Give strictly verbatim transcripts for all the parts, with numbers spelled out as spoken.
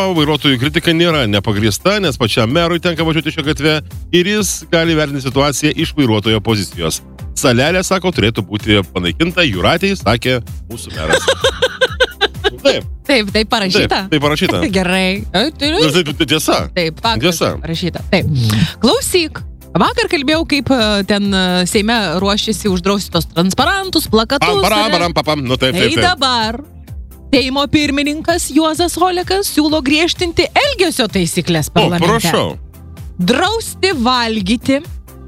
vairuotojų kritika nėra nepagrįsta, nes pačiam merui tenka važiuoti šią gatvę ir jis gali vertinti situaciją iš vairuotojo pozicijos. Salelė, sako, turėtų būti panaikinta, Jūratei sakė mūsų meras. Taip. Taip, taip parašyta. Taip, taip parašyta. Gerai. Taip, tiesa. Taip, faktas. Tiesa. Parašyta. Taip. Klausyk. Vakar kalbėjau, kaip ten Seime ruošiasi uždrausti tos transparantus, plakatus. Param, param, papam. Nu, taip, taip, taip. Tai dabar Seimo pirmininkas Juozas Olekas siūlo griežtinti elgesio taisyklės parlamente. O, prašau. Drausti valgyti,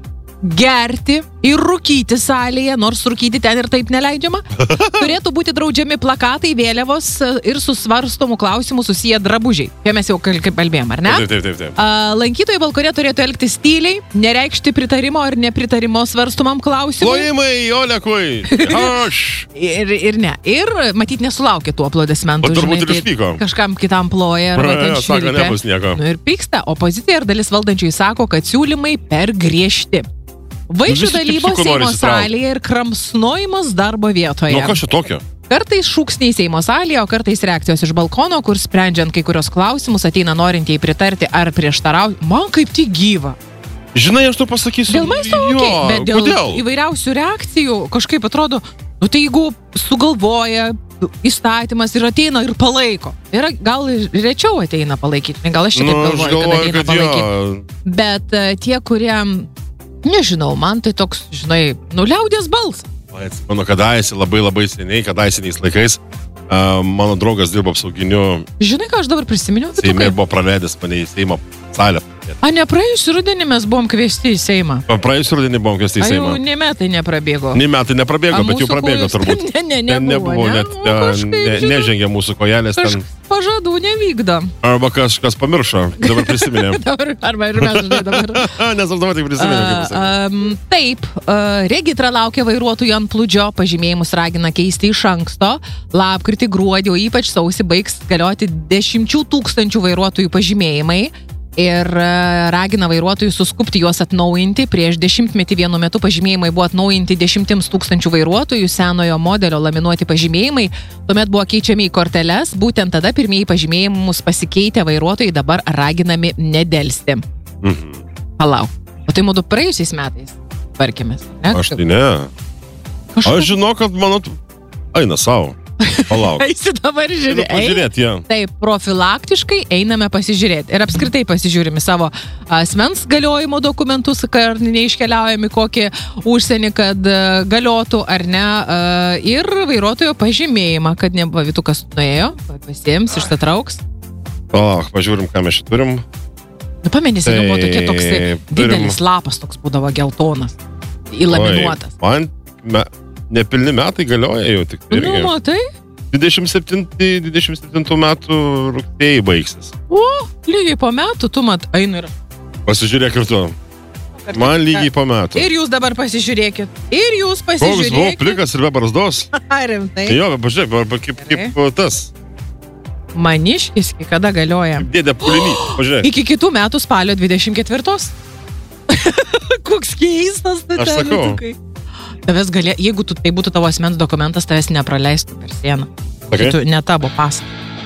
gerti ir rūkyti salėje, nors rūkyti ten ir taip neleidžiama. Turėtų būti draudžiami plakatai, vėliavos ir su svarstomų klausimų susiję drabužiai. Čia mes jau kalbėjom, ar ne? Taip, taip, taip, taip. A, lankytojai balkone turėtų elgtis tyliai, nereikšti pritarimo ar nepritarimo svarstomam klausimui. Plojimai, Olekui. Aš. Ir, ir ne. Ir matyt nesulaukė tų aplodismentų. O turbūt ir žinai, išpyko. Kažkam kitam ploja. Pra, sako, nebus nieko. Nu, ir pyksta. Opozicija ir dalis valdančiųjų sako, kad siūlymai per griežti. Vaišių dalybos Seimo salėje ir kramsnojimas darbo vietoje. Nu, kas čia tokio? Kartais šūksniai Seimo salėje, o kartais reakcijos iš balkono, kur sprendžiant kai kurios klausimus ateina norintieji pritarti ar prieštarauti. Man kaip tik gyva. Žinai, aš tu pasakysiu. Dėl maisto, jo, okay, bet dėl kodėl? Įvairiausių reakcijų kažkaip atrodo, nu tai jeigu sugalvoja įstatymas ir ateina ir palaiko. Ir gal rečiau ateina palaikyti, gal aš čia taip nu, galvoju, galvoju, kad ateina kad palaikyti. Bet uh, tie, kurie, nežinau, man tai toks, žinai, nu liaudės balsas. Mano kadaise, labai labai seniai, kadaisiniais laikais, uh, mano draugas dirbo apsauginiu. Žinai, ką aš dabar prisiminiau? Seime buvo praleidęs mane į Seimo salę. A, ne praėjusį rudenį mes buvom kvesti į Seimą. Praėjusį rudenį buvom kvesti į Seimą. A, jau ne metai neprabėgo. Ne metai neprabėgo, A, bet jau prabėgo kojus, turbūt. Ne, ne, nebuvo, nebuvo ne? net, Nu, kažkaip, ne, žinau, nežengė mūsų kojelės ten. Pažadų nevykdo. Arba kažkas pamiršo, dabar prisiminė. dabar, arba ir mes, žinai, dabar. Nes aš dabar tik prisiminė, kaip pasakė. Uh, um, taip, uh, Regitra laukia vairuotojų ant plūdžio, pažymėjimus ragina keisti iš anksto. Lapkritį, gruodį, o ypač sausį baigs galioti dešimčių tūkstančių vairuotojų pažymėjimai. Ir ragina vairuotojus suskubti juos atnaujinti. Prieš dešimtmetį vienu metu pažymėjimai buvo atnaujinti dešimtims tūkstančių vairuotojų, senojo modelio laminuoti pažymėjimai. Tuomet buvo keičiami į korteles. Būtent tada pirmieji pažymėjimus pasikeitę vairuotojai dabar raginami nedelsti. Mhm. Palauk. O tai mūdu praėjusiais metais tvarkėmės. Ne? Aš tai ne. Kažkaip... Aš žinau, kad mano... Eina savo. Palauk. Eisi dabar žiūrėti. Pažiūrėti, ja. Taip, profilaktiškai einame pasižiūrėti. Ir apskritai pasižiūrime savo asmens galiojimo dokumentus, kad neiškeliaujame kokį užsienį, kad galiotų ar ne. Ir vairuotojo pažymėjimą, kad nepavytų, kas nuėjo. Pasiems, išsitrauks. Palauk, pažiūrim, ką mes čia turim. Nu, pamenysi, tai, buvo tokie toks didelis turim... lapas, toks būdavo geltonas. Įlaminuotas. Oi, man me, nepilni metai galioja jau tik. Nu, matai? dvidešimt septintų metų rugsėjai baigsis. O, lygiai po metų, tu mat, einu ir... Pasižiūrėk ir tu. Man lygiai po metų. Ir jūs dabar pasižiūrėkit. Ir jūs Koks pasižiūrėkit. buvau plikas ir be barzdos. Rimtai. Jo, pažiūrėk, arba kaip, kaip tas. Maniškis, iki kada galioja? Dėdė Pulinį, pažiūrėk. Iki kitų metų spalio dvidešimt ketvirtos. Koks keistas. Aš sakau. Tavęs galė, jeigu tu, tai būtų tavo asmens dokumentas, tavęs nepraleistų per sieną. Okay. Tu ne tavo pasą.